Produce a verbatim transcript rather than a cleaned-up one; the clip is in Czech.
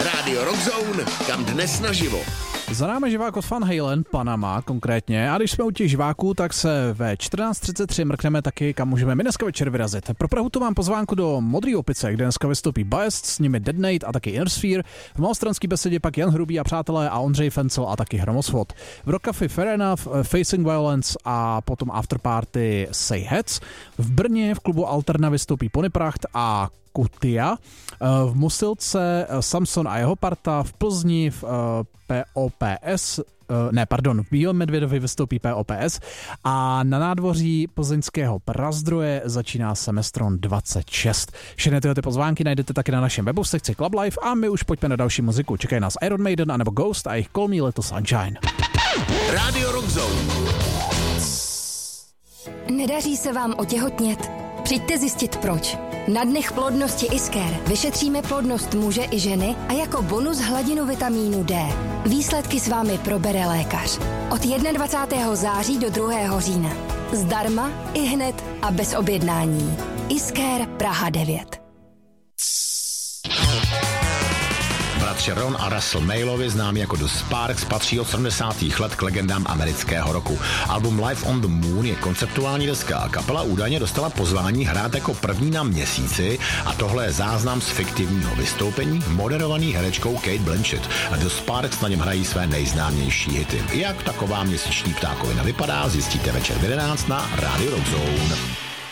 Rádio Rockzone, kam dnes naživo. Za námi živák od Van Halen, Panama konkrétně. A když jsme u těch živáků, tak se ve čtrnáct třicet tři mrkneme taky, kam můžeme my dneska večer vyrazit. Pro Prahu tu mám pozvánku do Modrý opice, kde dneska vystoupí Biased, s nimi Dead Nate a taky Inner Sphere. V malostranský besedě pak Jan Hrubý a přátelé a Ondřej Fencel a taky Hromosvod. V Rock Café Fair Enough, Facing Violence a potom Afterparty Say Heads. V Brně v klubu Alterna vystoupí Ponypracht a Kutia, v Musilce Samson a jeho parta, v Plzni v P O P S, ne, pardon, v Bílém Medvědovi vystoupí P O P S a na nádvoří plzeňského Prazdroje začíná Semestron dvacet šest. Všechny tyhle ty pozvánky najdete taky na našem webu v sekci Club Life a my už pojďme na další muziku. Čekají nás Iron Maiden anebo Ghost a jejich Call Me Little Sunshine. Rádio Rockzone. Nedaří se vám otěhotnět? Přijďte zjistit proč. Na dnech plodnosti Isker vyšetříme plodnost muže i ženy a jako bonus hladinu vitamínu D. Výsledky s vámi probere lékař. Od dvacátého prvního září do druhého října. Zdarma, ihned a bez objednání. Isker Praha devět. Bratři Ron a Russell Mailovi, známí jako The Sparks, patří od sedmdesátých let k legendám amerického roku. Album Live on the Moon je konceptuální deska a kapela údajně dostala pozvání hrát jako první na Měsíci a tohle je záznam z fiktivního vystoupení moderovaný herečkou Kate Blanchett a The Sparks na něm hrají své nejznámější hity. Jak taková měsíční ptákovina vypadá, zjistíte večer v jedenáct na Radio Rockzone.